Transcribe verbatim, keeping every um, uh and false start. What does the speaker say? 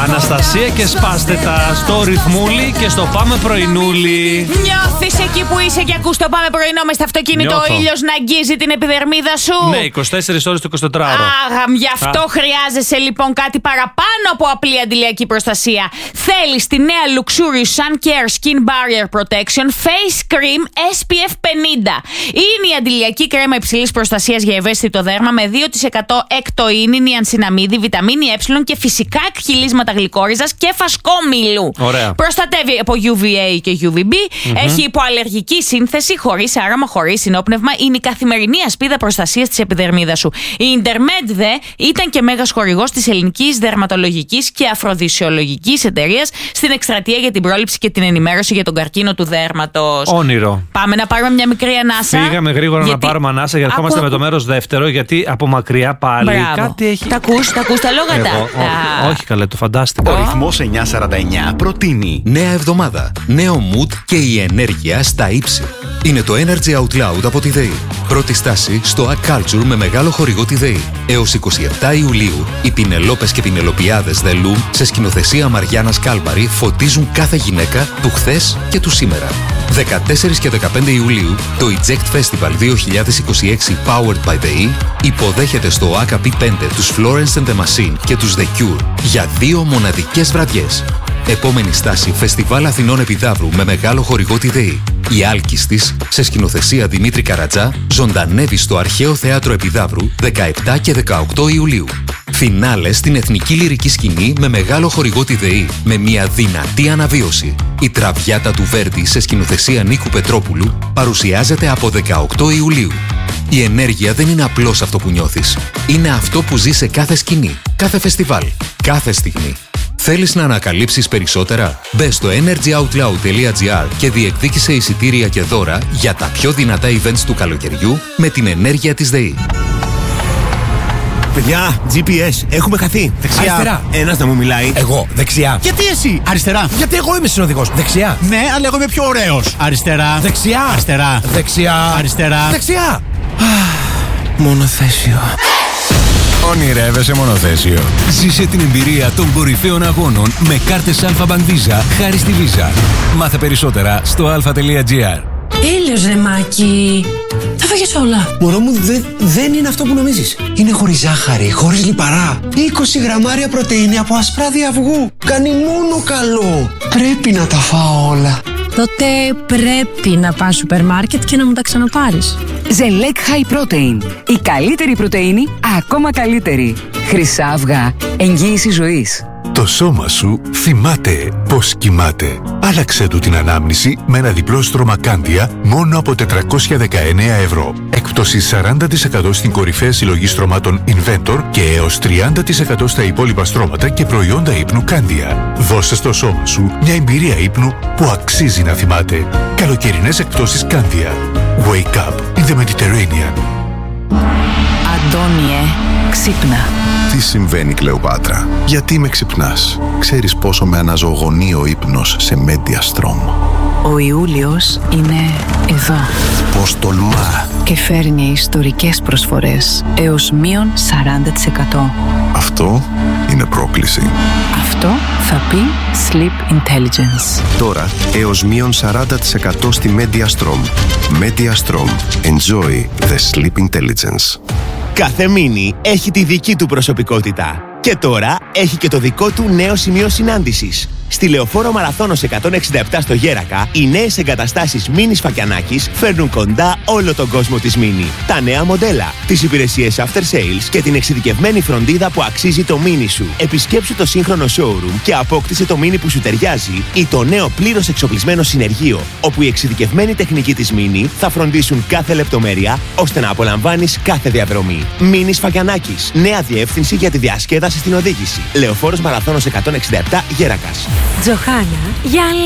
Αναστασία και σπάστε τα στο ρυθμούλι και στο πάμε πρωινούλι. Νιώθεις εκεί που είσαι και ακούς το πάμε πρωινό μες στο αυτοκίνητο, ο ήλιος να αγγίζει την επιδερμίδα σου? Ναι, είκοσι τέσσερις ώρες το εικοσιτετράωρο. Άγαμ, γι' αυτό Α. χρειάζεσαι λοιπόν κάτι παραπάνω από απλή αντιλιακή προστασία. Θέλεις τη νέα Luxurious Sun Care Skin Barrier Protection Face Cream ες πι εφ πενήντα. Είναι η αντιλιακή κρέμα υψηλής προστασίας για ευαίσθητο δέρμα με δύο τοις εκατό εκτοΐνη, νιανσιναμίδη, βιταμίνη Ε και φυσικά εκχυλίσματα γλυκόριζας και φασκόμηλου. Ωραία. Προστατεύει από γιου βι έι και γιου βι μπι, mm-hmm. έχει υποαλλεργική σύνθεση, χωρίς άρωμα, χωρίς συνόπνευμα. Είναι η καθημερινή ασπίδα προστασίας της επιδερμίδας σου. Η Intermed δε ήταν και μέγας χορηγός της ελληνικής δερματολογικής και αφροδισιολογικής εταιρείας στην εκστρατεία για την πρόληψη και την ενημέρωση για τον καρκίνο του δέρματος. Όνειρο. Πάμε να πάρουμε μια μικρή ανάσα. Φύγαμε γρήγορα γιατί... να πάρουμε ανάσα γιατί ερχόμαστε με το μέρος δεύτερο, γιατί από μακριά πάλι Μπράβο. κάτι έχει. Τα ακούς, τα ακούς τα λόγατα. Εγώ, ό, όχι καλέ, το φαντάστηκα. Ο ρυθμός εννιακόσια σαράντα εννιά προτείνει νέα εβδομάδα, νέο mood και η ενέργεια στα ύψη. Είναι το Energy Out Loud από τη ΔΕΗ. Πρώτη στάση στο A Culture με μεγάλο χορηγό τη ΔΕΗ. Έως εικοστή εβδόμη Ιουλίου, οι Πινελόπες και Πινελοπιάδες The Loom σε σκηνοθεσία Μαριάννας Κάλπαρη φωτίζουν κάθε γυναίκα του χθες και του σήμερα. δεκατέσσερις και δεκαπέντε Ιουλίου, το Eject Festival δύο χιλιάδες είκοσι έξι Powered by ΔΕΗ υποδέχεται στο έι κέι πι πέντε τους Florence and the Machine και τους The Cure για δύο μοναδικές βραδιές. Επόμενη στάση, Φεστιβάλ Αθηνών Επιδαύρου με μεγάλο χορηγό τη ΔΕΗ. Η Άλκης της, σε σκηνοθεσία Δημήτρη Καρατζά, ζωντανεύει στο Αρχαίο Θέατρο Επιδαύρου δεκαεπτά και δεκαοκτώ Ιουλίου. Φινάλε στην Εθνική Λυρική Σκηνή με μεγάλο χορηγό τη ΔΕΗ, με μια δυνατή αναβίωση. Η Τραβιάτα του Βέρντι σε σκηνοθεσία Νίκου Πετρόπουλου παρουσιάζεται από δεκαοκτώ Ιουλίου. Η ενέργεια δεν είναι απλώς αυτό που νιώθεις. Είναι αυτό που ζει σε κάθε σκηνή, κάθε φεστιβάλ, κάθε στιγμή. Θέλεις να ανακαλύψεις περισσότερα? Μπες στο energy out loud τελεία gr και διεκδίκησε εισιτήρια και δώρα για τα πιο δυνατά events του καλοκαιριού με την ενέργεια της ΔΕΗ. Παιδιά, τζι πι ες, έχουμε χαθεί. Δεξιά. Αριστερά. Ένας να μου μιλάει. Εγώ, δεξιά. Γιατί εσύ? Αριστερά. Γιατί εγώ είμαι συνοδηγός. Δεξιά. Ναι, αλλά εγώ είμαι πιο ωραίος. Αριστερά. Δεξιά. Αριστερά. Δεξιά. Αριστερά. Δεξιά. Μονοθέσιο. Ονειρεύεσαι μονοθέσιο? Ζήσε την εμπειρία των κορυφαίων αγώνων με κάρτες Alpha Bank Visa χάρη στη Visa. Μάθε περισσότερα στο αλφα τελεία τζι άρ. Έλεος ρε Μάκη. Τα φάγες όλα. Μωρό μου, δε, δεν είναι αυτό που νομίζεις. Είναι χωρίς ζάχαρη, χωρίς λιπαρά. είκοσι γραμμάρια πρωτεΐνη από ασπράδι αυγού. Κάνει μόνο καλό. Πρέπει να τα φάω όλα. Τότε πρέπει να πας σούπερ μάρκετ και να μου τα ξαναπάρεις. Ζελέκ High Protein. Η καλύτερη πρωτεΐνη, ακόμα καλύτερη. Χρυσά αυγά. Εγγύηση ζωής. Το σώμα σου θυμάται πως κοιμάται. Άλλαξε του την ανάμνηση με ένα διπλό στρώμα Κάντια μόνο από τετρακόσια δεκαεννέα ευρώ. Έκπτωση σαράντα τοις εκατό στην κορυφαία συλλογή στρωμάτων Inventor και έως τριάντα τοις εκατό στα υπόλοιπα στρώματα και προϊόντα ύπνου Κάντια. Δώσε στο σώμα σου μια εμπειρία ύπνου που αξίζει να θυμάται. Καλοκαιρινές εκπτώσεις Κάντια. Wake up in the Mediterranean. Αντώνιε, ξύπνα. Τι συμβαίνει, Κλεοπάτρα? Γιατί με ξυπνάς? Ξέρεις πόσο με αναζωογονεί ο ύπνος σε Mediastrom. Ο Ιούλιος είναι εδώ. Πώς τολμά. Και φέρνει ιστορικές προσφορές έως μείον σαράντα τοις εκατό. Αυτό είναι πρόκληση. Αυτό θα πει Sleep Intelligence. Τώρα έως μείον σαράντα τοις εκατό στη Mediastrom. Mediastrom. Enjoy the Sleep Intelligence. Κάθε μίνι έχει τη δική του προσωπικότητα. Και τώρα έχει και το δικό του νέο σημείο συνάντησης. Στη Λεωφόρο Μαραθώνος εκατόν εξήντα επτά στο Γέρακα, οι νέες εγκαταστάσεις Μίνι Φακιανάκης φέρνουν κοντά όλο τον κόσμο της Μίνι. Τα νέα μοντέλα, τις υπηρεσίες after sales και την εξειδικευμένη φροντίδα που αξίζει το Μίνι σου. Επισκέψου το σύγχρονο showroom και απόκτησε το Μίνι που σου ταιριάζει ή το νέο πλήρως εξοπλισμένο συνεργείο, όπου η εξειδικευμένη τεχνική της Μίνι θα φροντίσουν κάθε λεπτομέρεια ώστε να απολαμβάνεις κάθε διαδρομή. Μίνι Φακιανάκης. Νέα διεύθυνση για τη διασκέδαση στην οδήγηση. Λεωφόρος Μαραθώνος εκατόν εξήντα επτά Γέρακας. Τζοχάνα, για